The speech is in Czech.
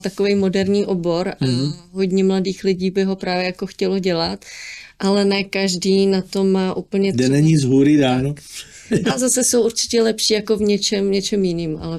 takový moderní obor a hodně mladých lidí by ho právě jako chtělo dělat, ale ne každý na to má úplně Kde není z hůry dáno. A zase jsou určitě lepší jako v něčem jiným, ale